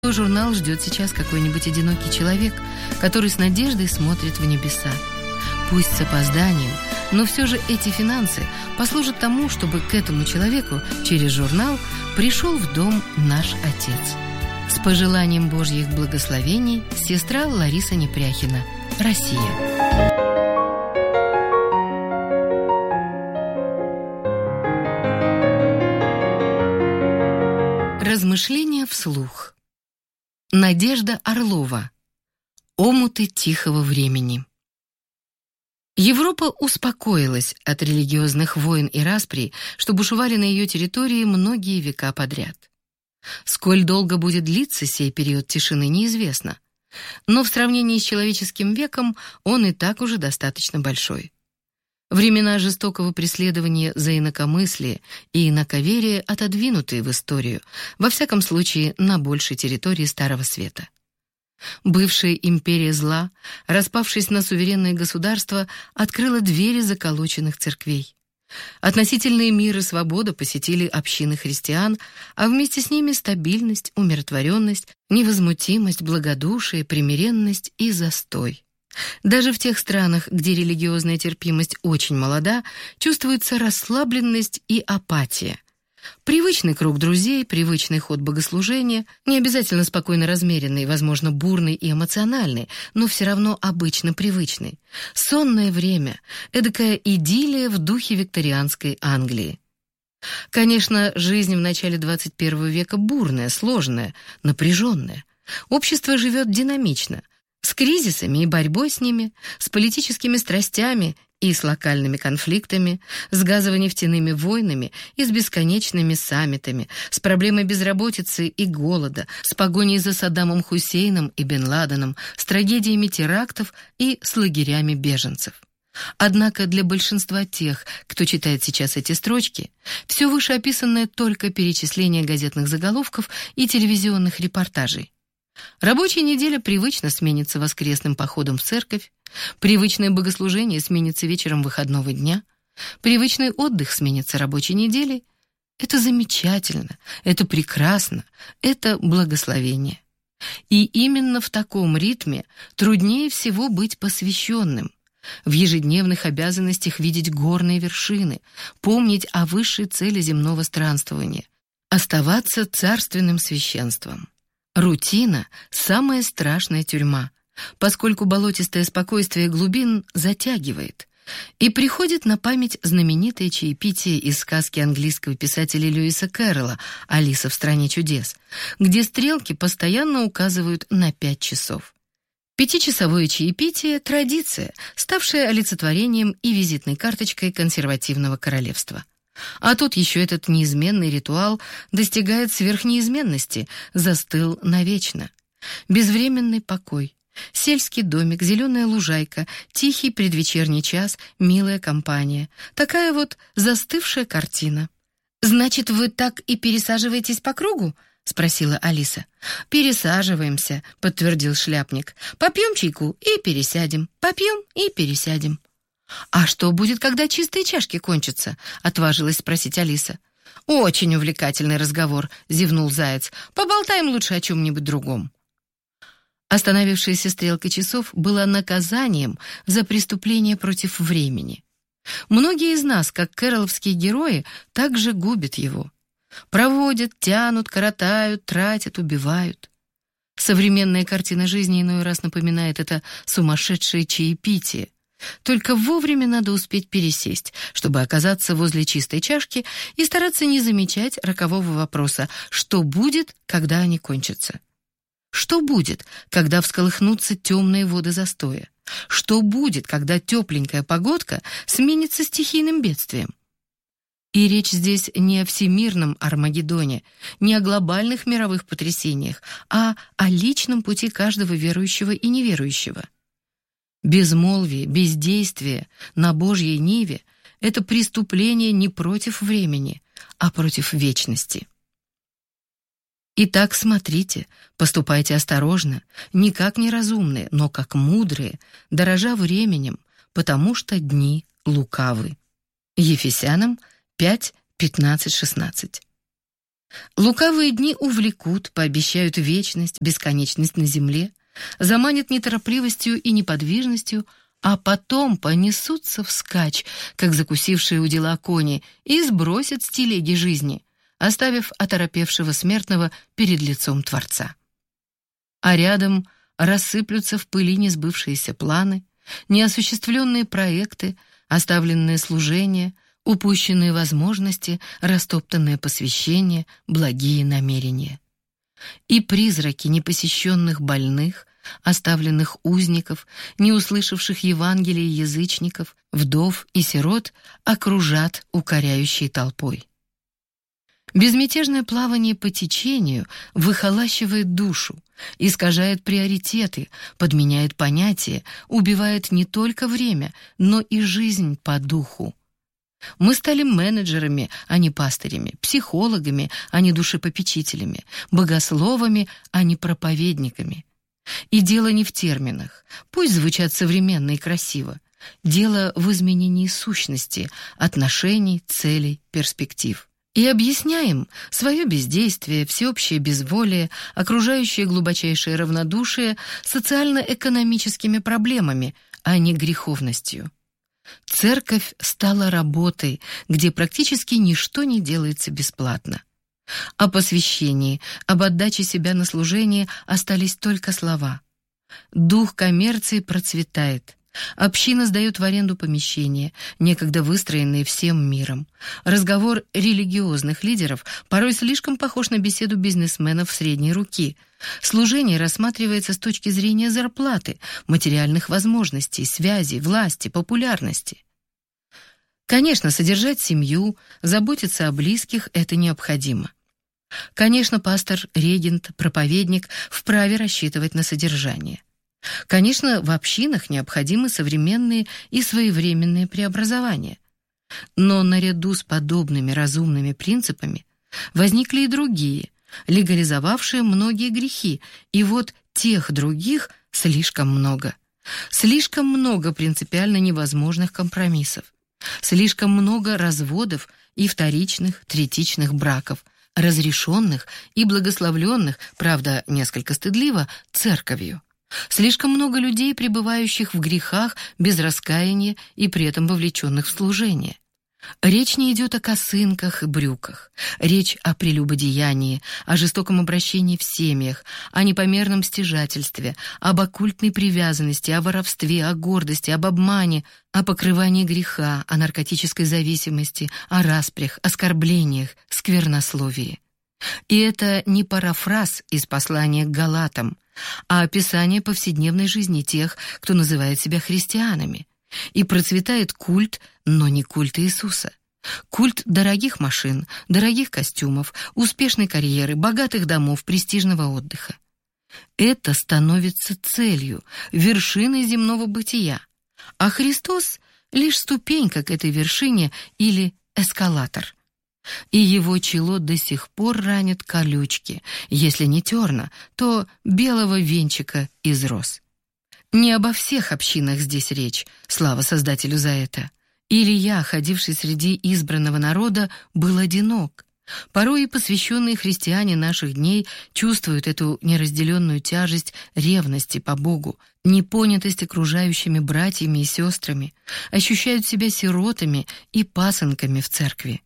Журнал ждет сейчас какой-нибудь одинокий человек, который с надеждой смотрит в небеса. Пусть с опозданием, но все же эти финансы послужат тому, чтобы к этому человеку через журнал пришел в дом наш Отец. С пожеланием Божьих благословений, сестра Лариса Непряхина, Россия. Размышления вслух. Надежда Орлова. Омуты тихого времени. Европа успокоилась от религиозных войн и расприй, что бушевали на ее территории многие века подряд. Сколь долго будет длиться сей период тишины, неизвестно. Но в сравнении с человеческим веком он и так уже достаточно большой. Времена жестокого преследования за инакомыслие и инаковерие отодвинуты в историю, во всяком случае на большей территории Старого Света. Бывшая империя зла, распавшись на суверенные государства, открыла двери заколоченных церквей. Относительные мир и свобода посетили общины христиан, а вместе с ними стабильность, умиротворенность, невозмутимость, благодушие, примиренность и застой. Даже в тех странах, где религиозная терпимость очень молода, чувствуется расслабленность и апатия. Привычный круг друзей, привычный ход богослужения, не обязательно спокойно размеренный, возможно, бурный и эмоциональный, но все равно обычно привычный. Сонное время, эдакая идиллия в духе викторианской Англии. Конечно, жизнь в начале 21 века бурная, сложная, напряженная. Общество живет динамично, с кризисами и борьбой с ними, с политическими страстями и с локальными конфликтами, с газово-нефтяными войнами и с бесконечными саммитами, с проблемой безработицы и голода, с погоней за Саддамом Хусейном и Бен Ладеном, с трагедиями терактов и с лагерями беженцев. Однако для большинства тех, кто читает сейчас эти строчки, все вышеописанное только перечисление газетных заголовков и телевизионных репортажей. Рабочая неделя привычно сменится воскресным походом в церковь, привычное богослужение сменится вечером выходного дня, привычный отдых сменится рабочей неделей. Это замечательно, это прекрасно, это благословение. И именно в таком ритме труднее всего быть посвященным, в ежедневных обязанностях видеть горные вершины, помнить о высшей цели земного странствования, оставаться царственным священством. Рутина – самая страшная тюрьма, поскольку болотистое спокойствие глубин затягивает. И приходит на память знаменитое чаепитие из сказки английского писателя Льюиса Кэрролла «Алиса в стране чудес», где стрелки постоянно указывают на 5 часов. Пятичасовое чаепитие – традиция, ставшая олицетворением и визитной карточкой консервативного королевства. А тут еще этот неизменный ритуал достигает сверхнеизменности, застыл навечно. Безвременный покой, сельский домик, зеленая лужайка, тихий предвечерний час, милая компания. Такая вот застывшая картина. «Значит, вы так и пересаживаетесь по кругу?» — спросила Алиса. «Пересаживаемся», — подтвердил шляпник. «Попьем чайку и пересядем, попьем и пересядем». «А что будет, когда чистые чашки кончатся?» — отважилась спросить Алиса. «Очень увлекательный разговор», — зевнул Заяц. «Поболтаем лучше о чем-нибудь другом». Остановившаяся стрелка часов была наказанием за преступление против времени. Многие из нас, как кэрролловские герои, также губят его. Проводят, тянут, коротают, тратят, убивают. Современная картина жизни иной раз напоминает это сумасшедшее чаепитие. Только вовремя надо успеть пересесть, чтобы оказаться возле чистой чашки и стараться не замечать рокового вопроса: что будет, когда они кончатся? Что будет, когда всколыхнутся темные воды застоя? Что будет, когда тепленькая погодка сменится стихийным бедствием? И речь здесь не о всемирном Армагеддоне, не о глобальных мировых потрясениях, а о личном пути каждого верующего и неверующего. Безмолвие, бездействие на Божьей ниве — это преступление не против времени, а против вечности. Итак, смотрите, поступайте осторожно, не как неразумные, но как мудрые, дорожа временем, потому что дни лукавы. Ефесянам 5:15-16. Лукавые дни увлекут, пообещают вечность, бесконечность на земле, заманят неторопливостью и неподвижностью, а потом понесутся вскачь, как закусившие удила кони, и сбросят с телеги жизни, оставив оторопевшего смертного перед лицом Творца. А рядом рассыплются в пыли несбывшиеся планы, неосуществленные проекты, оставленные служения, упущенные возможности, растоптанное посвящение, благие намерения. И призраки непосещенных больных, оставленных узников, не услышавших Евангелия язычников, вдов и сирот окружат укоряющей толпой. Безмятежное плавание по течению выхолащивает душу, искажает приоритеты, подменяет понятия, убивает не только время, но и жизнь по духу. Мы стали менеджерами, а не пастырями, психологами, а не душепопечителями, богословами, а не проповедниками. И дело не в терминах, пусть звучат современно и красиво. Дело в изменении сущности, отношений, целей, перспектив. И объясняем свое бездействие, всеобщее безволие, окружающее глубочайшее равнодушие социально-экономическими проблемами, а не греховностью. Церковь стала работой, где практически ничто не делается бесплатно. О посвящении, об отдаче себя на служение остались только слова. Дух коммерции процветает. Община сдает в аренду помещения, некогда выстроенные всем миром. Разговор религиозных лидеров порой слишком похож на беседу бизнесменов средней руки. Служение рассматривается с точки зрения зарплаты, материальных возможностей, связей, власти, популярности. Конечно, содержать семью, заботиться о близких – это необходимо. Конечно, пастор, регент, проповедник вправе рассчитывать на содержание. Конечно, в общинах необходимы современные и своевременные преобразования. Но наряду с подобными разумными принципами возникли и другие, легализовавшие многие грехи, и вот тех других слишком много. Слишком много принципиально невозможных компромиссов. Слишком много разводов и вторичных, третичных браков, разрешенных и благословленных, правда, несколько стыдливо, церковью. Слишком много людей, пребывающих в грехах без раскаяния и при этом вовлеченных в служение. Речь не идет о косынках и брюках. Речь о прелюбодеянии, о жестоком обращении в семьях, о непомерном стяжательстве, об оккультной привязанности, о воровстве, о гордости, об обмане, о покрывании греха, о наркотической зависимости, о распрях, оскорблениях, сквернословии. И это не парафраз из послания к Галатам, а описание повседневной жизни тех, кто называет себя христианами. И процветает культ, но не культ Иисуса. Культ дорогих машин, дорогих костюмов, успешной карьеры, богатых домов, престижного отдыха. Это становится целью, вершиной земного бытия. А Христос — лишь ступенька к этой вершине или эскалатор. И его чело до сих пор ранят колючки, если не терна, то белого венчика из роз. Не обо всех общинах здесь речь, слава Создателю за это. Илия, ходивший среди избранного народа, был одинок. Порой и посвященные христиане наших дней чувствуют эту неразделенную тяжесть ревности по Богу, непонятость окружающими братьями и сестрами, ощущают себя сиротами и пасынками в церкви.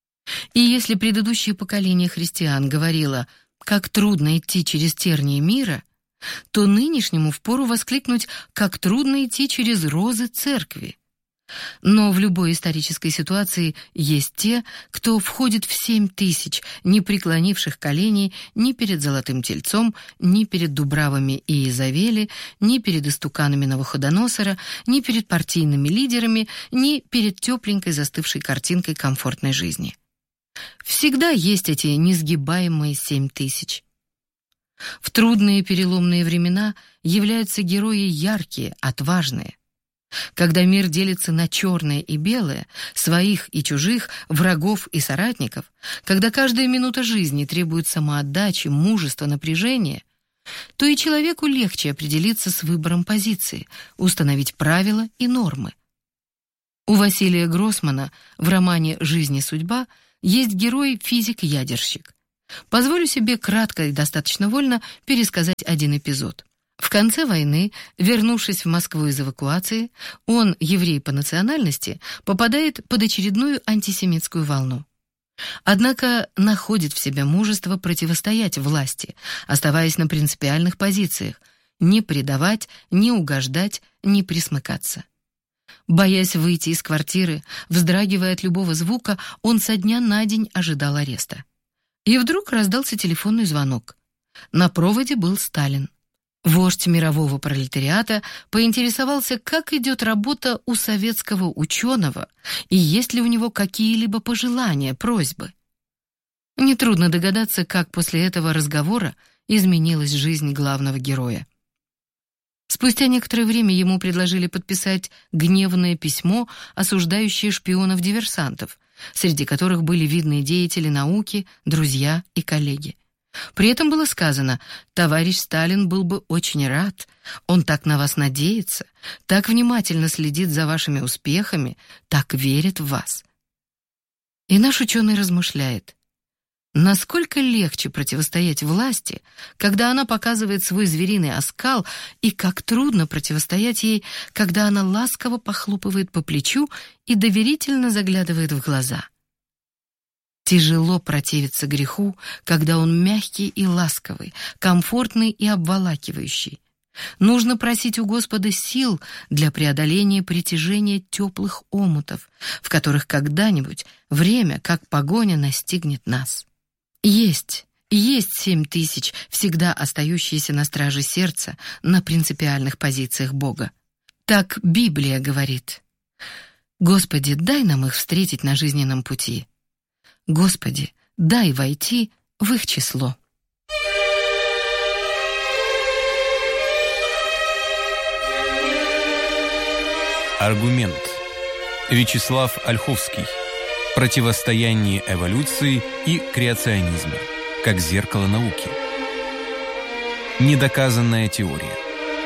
И если предыдущее поколение христиан говорило, как трудно идти через тернии мира, то нынешнему впору воскликнуть, как трудно идти через розы церкви. Но в любой исторической ситуации есть те, кто входит в 7000, не преклонивших коленей ни перед золотым тельцом, ни перед Дубравами и Иезавели, ни перед истуканами Навуходоносора, ни перед партийными лидерами, ни перед тепленькой застывшей картинкой комфортной жизни. Всегда есть эти несгибаемые 7000. В трудные переломные времена являются герои яркие, отважные. Когда мир делится на черное и белое, своих и чужих, врагов и соратников, когда каждая минута жизни требует самоотдачи, мужества, напряжения, то и человеку легче определиться с выбором позиции, установить правила и нормы. У Василия Гроссмана в романе «Жизнь и судьба» есть герой-физик-ядерщик. Позволю себе кратко и достаточно вольно пересказать один эпизод. В конце войны, вернувшись в Москву из эвакуации, он, еврей по национальности, попадает под очередную антисемитскую волну. Однако находит в себе мужество противостоять власти, оставаясь на принципиальных позициях, не предавать, не угождать, не присмыкаться. Боясь выйти из квартиры, вздрагивая от любого звука, он со дня на день ожидал ареста. И вдруг раздался телефонный звонок. На проводе был Сталин. Вождь мирового пролетариата поинтересовался, как идет работа у советского ученого и есть ли у него какие-либо пожелания, просьбы. Нетрудно догадаться, как после этого разговора изменилась жизнь главного героя. Спустя некоторое время ему предложили подписать гневное письмо, осуждающее шпионов-диверсантов, среди которых были видные деятели науки, друзья и коллеги. При этом было сказано: «Товарищ Сталин был бы очень рад, он так на вас надеется, так внимательно следит за вашими успехами, так верит в вас». И наш ученый размышляет: насколько легче противостоять власти, когда она показывает свой звериный оскал, и как трудно противостоять ей, когда она ласково похлопывает по плечу и доверительно заглядывает в глаза. Тяжело противиться греху, когда он мягкий и ласковый, комфортный и обволакивающий. Нужно просить у Господа сил для преодоления притяжения теплых омутов, в которых когда-нибудь время, как погоня, настигнет нас. Есть 7000, всегда остающиеся на страже сердца, на принципиальных позициях Бога. Так Библия говорит. Господи, дай нам их встретить на жизненном пути. Господи, дай войти в их число. Аргумент. Вячеслав Ольховский. Противостояние эволюции и креационизма, как зеркало науки. Недоказанная теория.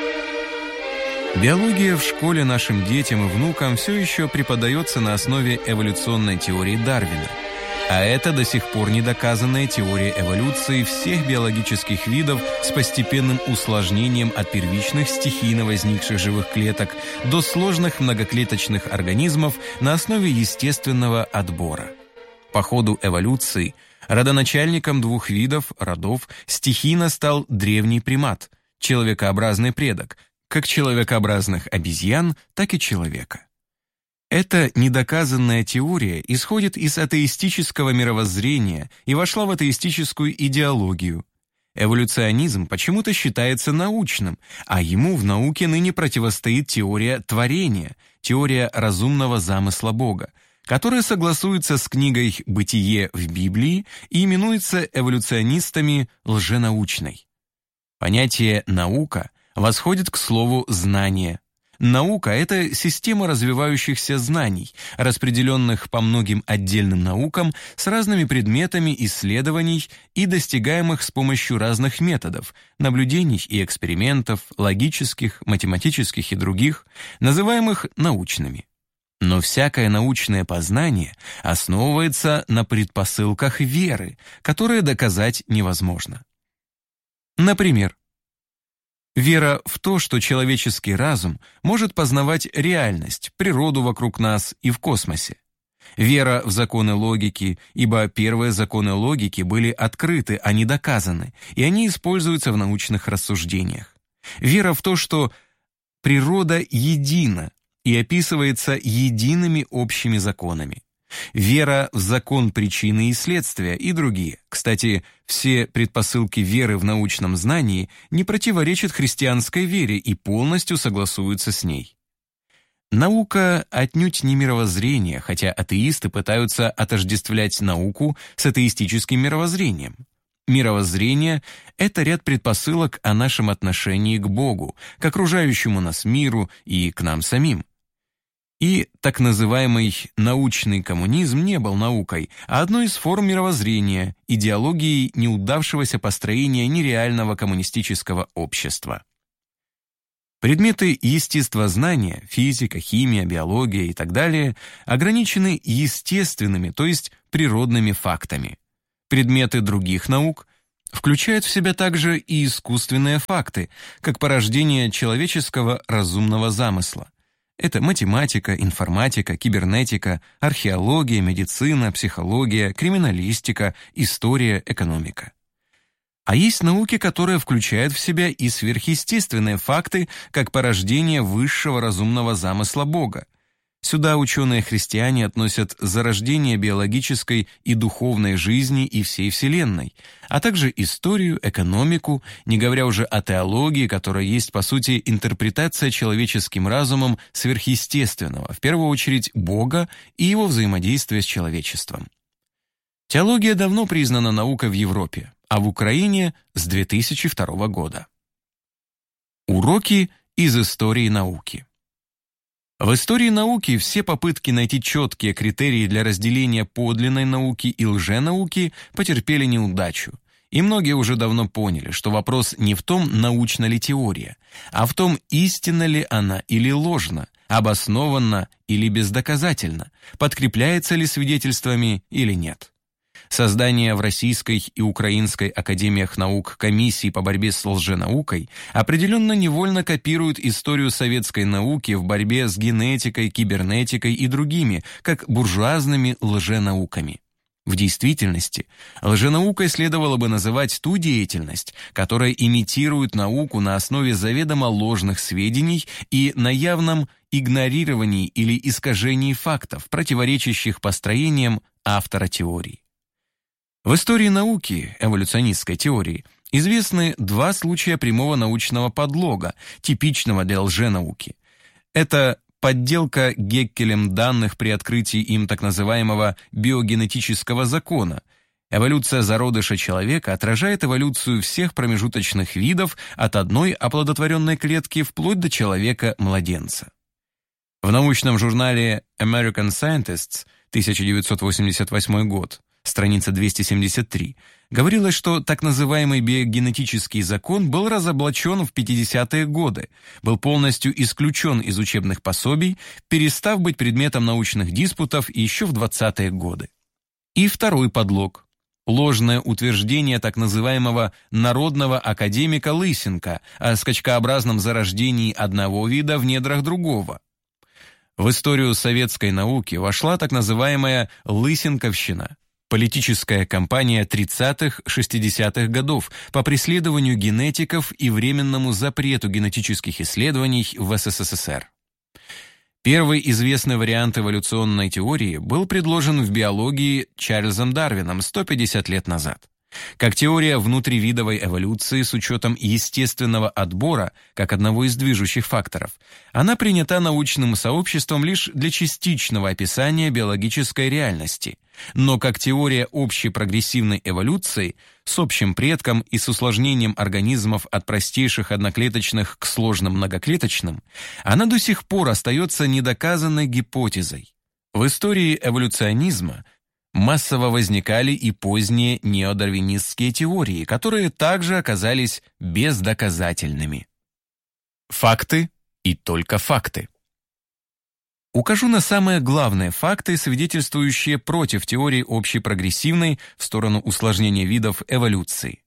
Биология в школе нашим детям и внукам все еще преподается на основе эволюционной теории Дарвина. А это до сих пор недоказанная теория эволюции всех биологических видов с постепенным усложнением от первичных стихийно возникших живых клеток до сложных многоклеточных организмов на основе естественного отбора. По ходу эволюции родоначальником двух видов, родов, стихийно стал древний примат, человекообразный предок, как человекообразных обезьян, так и человека. Эта недоказанная теория исходит из атеистического мировоззрения и вошла в атеистическую идеологию. Эволюционизм почему-то считается научным, а ему в науке ныне противостоит теория творения, теория разумного замысла Бога, которая согласуется с книгой «Бытие» в Библии и именуется эволюционистами лженаучной. Понятие «наука» восходит к слову «знание». Наука — это система развивающихся знаний, распределенных по многим отдельным наукам с разными предметами исследований и достигаемых с помощью разных методов, наблюдений и экспериментов, логических, математических и других, называемых научными. Но всякое научное познание основывается на предпосылках веры, которые доказать невозможно. Например, вера в то, что человеческий разум может познавать реальность, природу вокруг нас и в космосе. Вера в законы логики, ибо первые законы логики были открыты, а не доказаны, и они используются в научных рассуждениях. Вера в то, что природа едина и описывается едиными общими законами. Вера в закон причины и следствия и другие. Кстати, все предпосылки веры в научном знании не противоречат христианской вере и полностью согласуются с ней. Наука отнюдь не мировоззрение, хотя атеисты пытаются отождествлять науку с атеистическим мировоззрением. Мировоззрение — это ряд предпосылок о нашем отношении к Богу, к окружающему нас миру и к нам самим. И так называемый научный коммунизм не был наукой, а одной из форм мировоззрения, идеологией неудавшегося построения нереального коммунистического общества. Предметы естествознания, физика, химия, биология и так далее ограничены естественными, то есть природными фактами. Предметы других наук включают в себя также и искусственные факты, как порождение человеческого разумного замысла. Это математика, информатика, кибернетика, археология, медицина, психология, криминалистика, история, экономика. А есть науки, которые включают в себя и сверхъестественные факты, как порождение высшего разумного замысла Бога. Сюда ученые-христиане относят зарождение биологической и духовной жизни и всей Вселенной, а также историю, экономику, не говоря уже о теологии, которая есть, по сути, интерпретация человеческим разумом сверхъестественного, в первую очередь Бога и его взаимодействия с человечеством. Теология давно признана наукой в Европе, а в Украине с 2002 года. Уроки из истории науки. В истории науки все попытки найти четкие критерии для разделения подлинной науки и лженауки потерпели неудачу, и многие уже давно поняли, что вопрос не в том, научна ли теория, а в том, истинна ли она или ложна, обоснованна или бездоказательна, подкрепляется ли свидетельствами или нет. Создание в Российской и Украинской академиях наук комиссий по борьбе с лженаукой определенно невольно копирует историю советской науки в борьбе с генетикой, кибернетикой и другими, как буржуазными лженауками. В действительности, лженаукой следовало бы называть ту деятельность, которая имитирует науку на основе заведомо ложных сведений и на явном игнорировании или искажении фактов, противоречащих построениям автора теории. В истории науки, эволюционистской теории, известны два случая прямого научного подлога, типичного для лженауки. Это подделка Геккелем данных при открытии им так называемого биогенетического закона. Эволюция зародыша человека отражает эволюцию всех промежуточных видов от одной оплодотворенной клетки вплоть до человека-младенца. В научном журнале American Scientists 1988 год, страница 273, говорилось, что так называемый биогенетический закон был разоблачен в 50-е годы, был полностью исключен из учебных пособий, перестав быть предметом научных диспутов еще в 20-е годы. И второй подлог. Ложное утверждение так называемого народного академика Лысенко о скачкообразном зарождении одного вида в недрах другого. В историю советской науки вошла так называемая «лысенковщина», политическая кампания 30-х-60-х годов по преследованию генетиков и временному запрету генетических исследований в СССР. Первый известный вариант эволюционной теории был предложен в биологии Чарльзом Дарвином 150 лет назад. Как теория внутривидовой эволюции с учетом естественного отбора, как одного из движущих факторов, она принята научным сообществом лишь для частичного описания биологической реальности, но как теория общей прогрессивной эволюции с общим предком и с усложнением организмов от простейших одноклеточных к сложным многоклеточным, она до сих пор остается недоказанной гипотезой. В истории эволюционизма массово возникали и поздние неодарвинистские теории, которые также оказались бездоказательными. Факты и только факты. Укажу на самые главные факты, свидетельствующие против теории общепрогрессивной в сторону усложнения видов эволюции.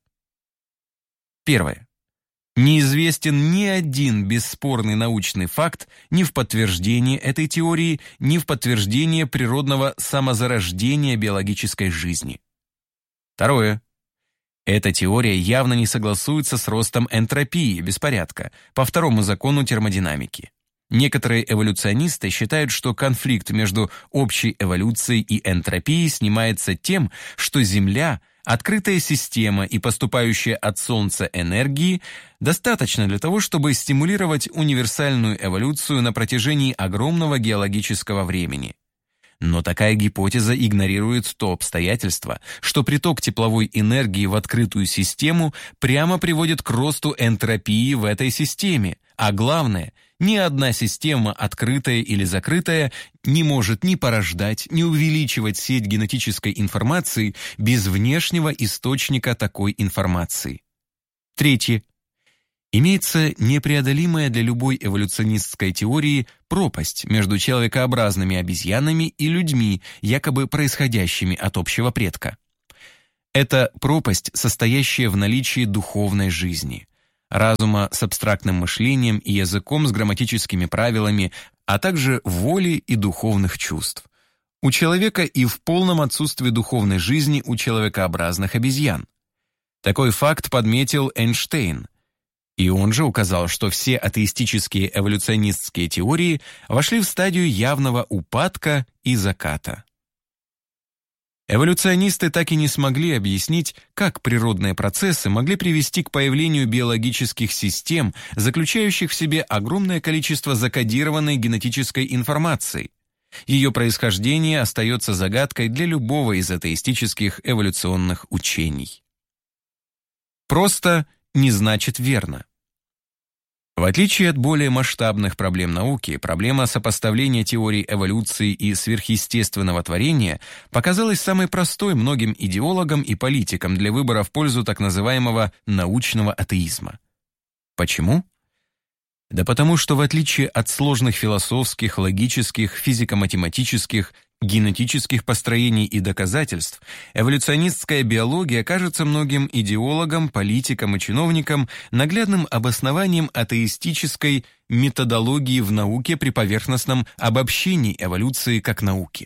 Первое. Неизвестен ни один бесспорный научный факт ни в подтверждении этой теории, ни в подтверждении природного самозарождения биологической жизни. Второе. Эта теория явно не согласуется с ростом энтропии, беспорядка, по второму закону термодинамики. Некоторые эволюционисты считают, что конфликт между общей эволюцией и энтропией снимается тем, что Земля – открытая система и поступающая от Солнца энергии достаточно для того, чтобы стимулировать универсальную эволюцию на протяжении огромного геологического времени. Но такая гипотеза игнорирует то обстоятельство, что приток тепловой энергии в открытую систему прямо приводит к росту энтропии в этой системе, а главное, ни одна система, открытая или закрытая, не может ни порождать, ни увеличивать сеть генетической информации без внешнего источника такой информации. Третье. Имеется непреодолимая для любой эволюционистской теории пропасть между человекообразными обезьянами и людьми, якобы происходящими от общего предка. Это пропасть, состоящая в наличии духовной жизни, разума с абстрактным мышлением и языком с грамматическими правилами, а также воли и духовных чувств. У человека и в полном отсутствии духовной жизни у человекообразных обезьян. Такой факт подметил Эйнштейн. И он же указал, что все атеистические эволюционистские теории вошли в стадию явного упадка и заката. Эволюционисты так и не смогли объяснить, как природные процессы могли привести к появлению биологических систем, заключающих в себе огромное количество закодированной генетической информации. Ее происхождение остается загадкой для любого из атеистических эволюционных учений. Просто не значит верно. В отличие от более масштабных проблем науки, проблема сопоставления теорий эволюции и сверхъестественного творения показалась самой простой многим идеологам и политикам для выбора в пользу так называемого научного атеизма. Почему? Да потому что в отличие от сложных философских, логических, физико-математических, генетических построений и доказательств, эволюционистская биология кажется многим идеологам, политикам и чиновникам наглядным обоснованием атеистической методологии в науке при поверхностном обобщении эволюции как науки.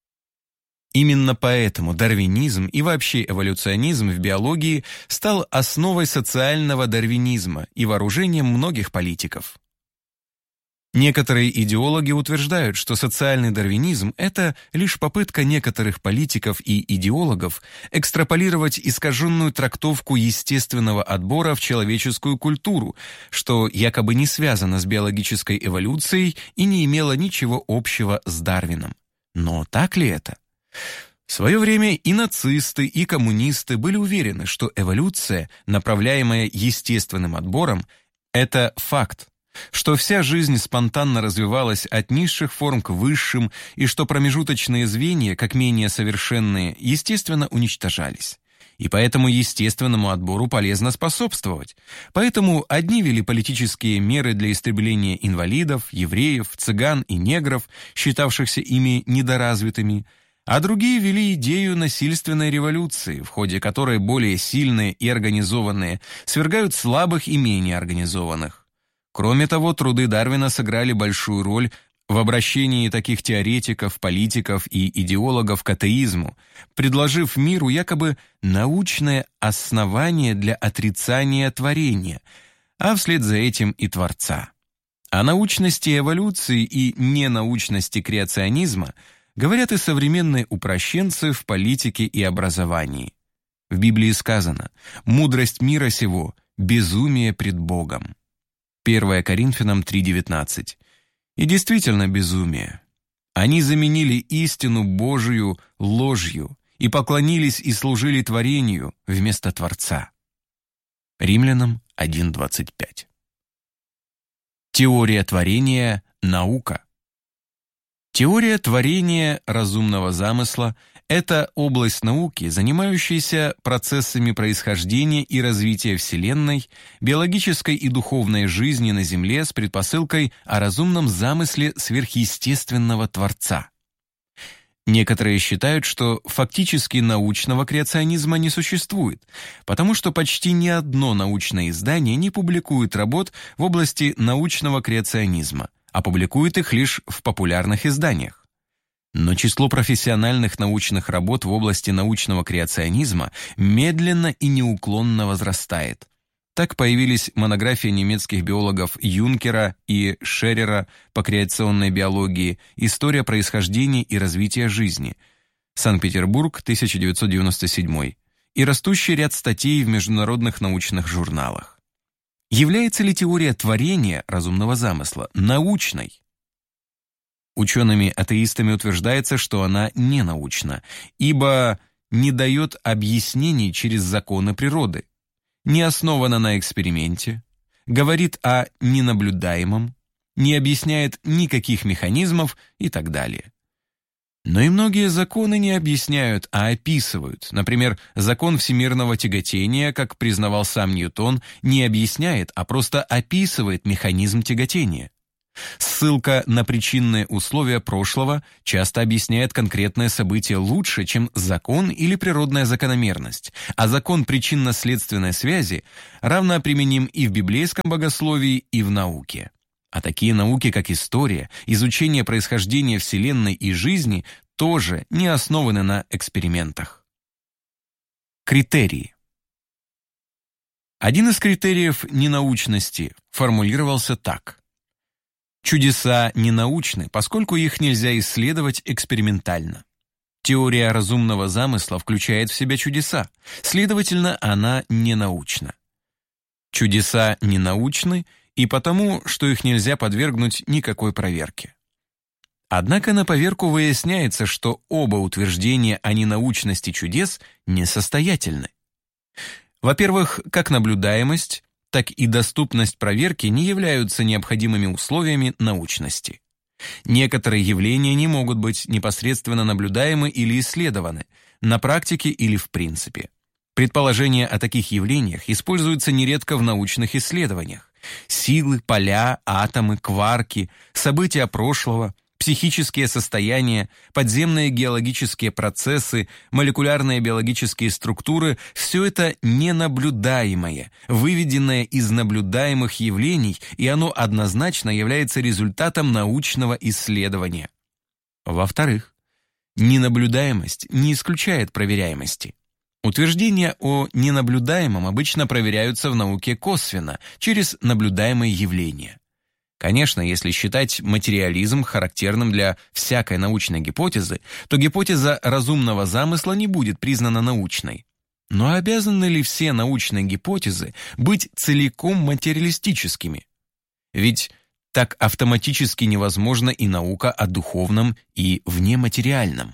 Именно поэтому дарвинизм и вообще эволюционизм в биологии стал основой социального дарвинизма и вооружением многих политиков. Некоторые идеологи утверждают, что социальный дарвинизм – это лишь попытка некоторых политиков и идеологов экстраполировать искаженную трактовку естественного отбора в человеческую культуру, что якобы не связано с биологической эволюцией и не имело ничего общего с Дарвином. Но так ли это? В свое время и нацисты, и коммунисты были уверены, что эволюция, направляемая естественным отбором, это факт, что вся жизнь спонтанно развивалась от низших форм к высшим, и что промежуточные звенья, как менее совершенные, естественно уничтожались. И поэтому естественному отбору полезно способствовать. Поэтому одни ввели политические меры для истребления инвалидов, евреев, цыган и негров, считавшихся ими недоразвитыми, а другие ввели идею насильственной революции, в ходе которой более сильные и организованные свергают слабых и менее организованных. Кроме того, труды Дарвина сыграли большую роль в обращении таких теоретиков, политиков и идеологов к атеизму, предложив миру якобы научное основание для отрицания творения, а вслед за этим и Творца. О научности эволюции и ненаучности креационизма говорят и современные упрощенцы в политике и образовании. В Библии сказано: «Мудрость мира сего – безумие пред Богом». 1 Коринфянам 3:19. И действительно безумие. Они заменили истину Божию ложью и поклонились и служили творению вместо Творца. Римлянам 1:25. Теория творения – наука. Теория творения разумного замысла – это область науки, занимающаяся процессами происхождения и развития Вселенной, биологической и духовной жизни на Земле с предпосылкой о разумном замысле сверхъестественного Творца. Некоторые считают, что фактически научного креационизма не существует, потому что почти ни одно научное издание не публикует работ в области научного креационизма, а публикует их лишь в популярных изданиях. Но число профессиональных научных работ в области научного креационизма медленно и неуклонно возрастает. Так появились монографии немецких биологов Юнкера и Шерера по креационной биологии «История происхождения и развития жизни», Санкт-Петербург, 1997, и растущий ряд статей в международных научных журналах. Является ли теория творения разумного замысла научной? Учеными-атеистами утверждается, что она не научна, ибо не дает объяснений через законы природы, не основана на эксперименте, говорит о ненаблюдаемом, не объясняет никаких механизмов и так далее. Но и многие законы не объясняют, а описывают. Например, закон всемирного тяготения, как признавал сам Ньютон, не объясняет, а просто описывает механизм тяготения. Ссылка на причинные условия прошлого часто объясняет конкретное событие лучше, чем закон или природная закономерность, а закон причинно-следственной связи равно применим и в библейском богословии, и в науке. А такие науки, как история, изучение происхождения Вселенной и жизни, тоже не основаны на экспериментах. Критерии. Один из критериев ненаучности формулировался так. Чудеса ненаучны, поскольку их нельзя исследовать экспериментально. Теория разумного замысла включает в себя чудеса, следовательно, она ненаучна. Чудеса ненаучны и потому, что их нельзя подвергнуть никакой проверке. Однако на поверку выясняется, что оба утверждения о ненаучности чудес несостоятельны. Во-первых, как наблюдаемость, так и доступность проверки не являются необходимыми условиями научности. Некоторые явления не могут быть непосредственно наблюдаемы или исследованы, на практике или в принципе. Предположения о таких явлениях используются нередко в научных исследованиях. Силы, поля, атомы, кварки, события прошлого, психические состояния, подземные геологические процессы, молекулярные биологические структуры – все это ненаблюдаемое, выведенное из наблюдаемых явлений, и оно однозначно является результатом научного исследования. Во-вторых, ненаблюдаемость не исключает проверяемости. Утверждения о ненаблюдаемом обычно проверяются в науке косвенно, через наблюдаемые явления. Конечно, если считать материализм характерным для всякой научной гипотезы, то гипотеза разумного замысла не будет признана научной. Но обязаны ли все научные гипотезы быть целиком материалистическими? Ведь так автоматически невозможна и наука о духовном и внематериальном.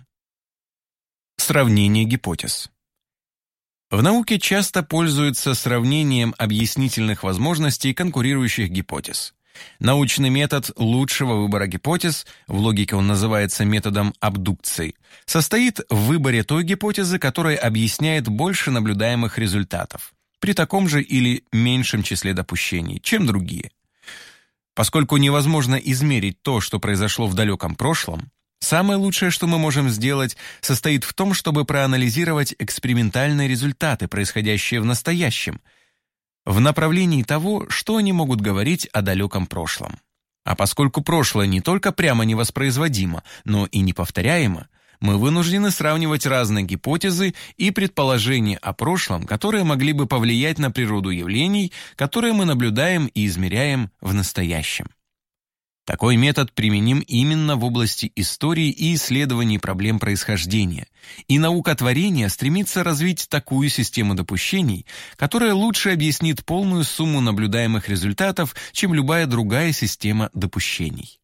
Сравнение гипотез. В науке часто пользуются сравнением объяснительных возможностей конкурирующих гипотез. Научный метод лучшего выбора гипотез, в логике он называется методом абдукции, состоит в выборе той гипотезы, которая объясняет больше наблюдаемых результатов, при таком же или меньшем числе допущений, чем другие. Поскольку невозможно измерить то, что произошло в далеком прошлом, самое лучшее, что мы можем сделать, состоит в том, чтобы проанализировать экспериментальные результаты, происходящие в настоящем, в направлении того, что они могут говорить о далеком прошлом. А поскольку прошлое не только прямо невоспроизводимо, но и неповторяемо, мы вынуждены сравнивать разные гипотезы и предположения о прошлом, которые могли бы повлиять на природу явлений, которые мы наблюдаем и измеряем в настоящем. Такой метод применим именно в области истории и исследований проблем происхождения, и наука творения стремится развить такую систему допущений, которая лучше объяснит полную сумму наблюдаемых результатов, чем любая другая система допущений.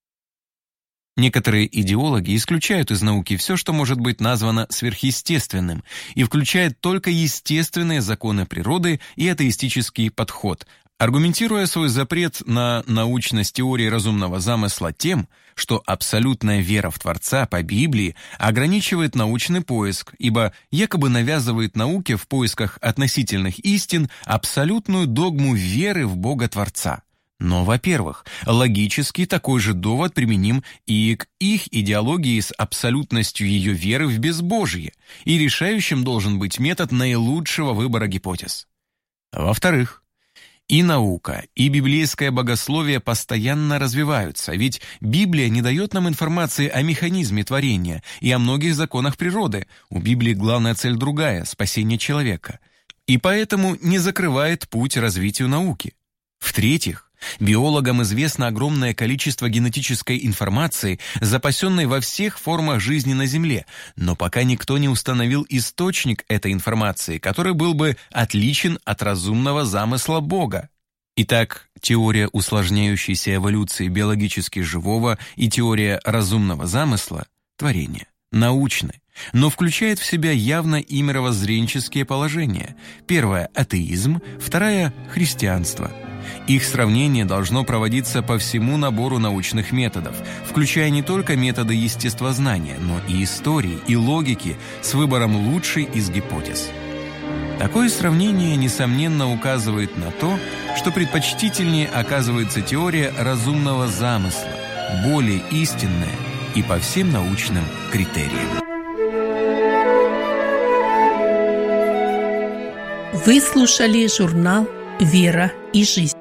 Некоторые идеологи исключают из науки все, что может быть названо сверхъестественным, и включают только естественные законы природы и атеистический подход, аргументируя свой запрет на научность теории разумного замысла тем, что абсолютная вера в Творца по Библии ограничивает научный поиск, ибо якобы навязывает науке в поисках относительных истин абсолютную догму веры в Бога-Творца. Но, во-первых, логически такой же довод применим и к их идеологии с абсолютностью ее веры в безбожие, и решающим должен быть метод наилучшего выбора гипотез. Во-вторых, и наука, и библейское богословие постоянно развиваются, ведь Библия не дает нам информации о механизме творения и о многих законах природы. У Библии главная цель другая – спасение человека. И поэтому не закрывает путь развитию науки. В-третьих, биологам известно огромное количество генетической информации, запасенной во всех формах жизни на Земле, но пока никто не установил источник этой информации, который был бы отличен от разумного замысла Бога. Итак, теория усложняющейся эволюции биологически живого и теория разумного замысла, творения, научны, но включает в себя явно и мировоззренческие положения. Первое – атеизм, второе – христианство. Их сравнение должно проводиться по всему набору научных методов, включая не только методы естествознания, но и истории, и логики с выбором лучшей из гипотез. Такое сравнение, несомненно, указывает на то, что предпочтительнее оказывается теория разумного замысла, более истинная и по всем научным критериям. Вы слушали журнал «Вера и жизнь».